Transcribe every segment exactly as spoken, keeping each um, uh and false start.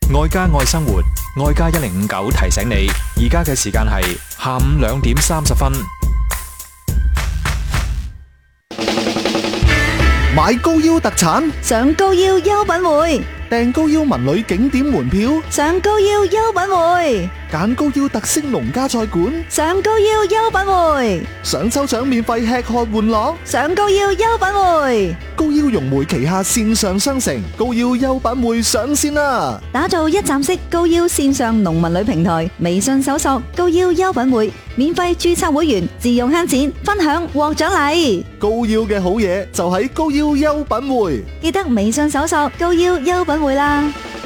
愛家愛生活，愛家一零五九提醒你，而家嘅時間係下午兩點三十分。 買高腰特產， 上高腰優品匯， 訂高腰文旅景點門票， 上高腰優品匯， 揀高腰特色農家菜館， 上高腰優品匯， 想抽獎免費吃喝玩樂， 上高腰優品匯。 高腰融匯旗下線上商城高腰優品匯上線啦！ 打造一站式高腰線上農民旅平台，微信搜索高腰優品匯，免費註冊會員，自用慳錢，分享獲獎勵。 高腰嘅好嘢就喺高腰優品匯， 記得微信搜索高腰優品匯啦。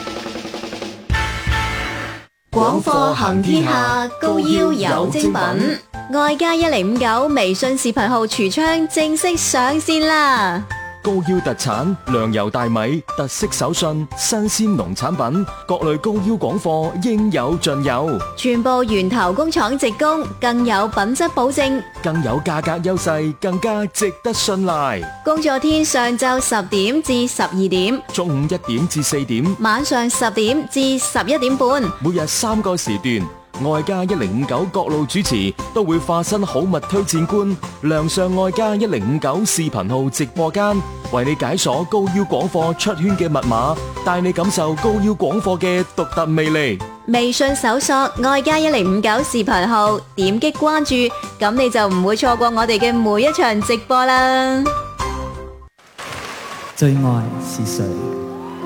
廣貨行天下，高腰有精品。愛家一零五九微信視頻號櫥窗正式上線啦！ 高腰特產糧油大米、特色手信、新鮮農產品，各類高腰廣貨應有盡有， 全部源頭工廠直供，更有品質保證， 更有價格優勢，更加值得信賴。 工作天上晝十點至十二點， 中午一點至四點， 晚上十點至十一點半， 每日三個時段。愛家一零五九各路主持都會化身好物推薦官，亮相愛家一零五九視頻號直播間，為你解鎖高腰廣貨出圈嘅密碼，帶你感受高腰廣貨嘅獨特魅力。 微信搜索愛家一零五九視頻號，點擊關注，咁你就唔會錯過我哋嘅每一場直播啦。 最愛是誰？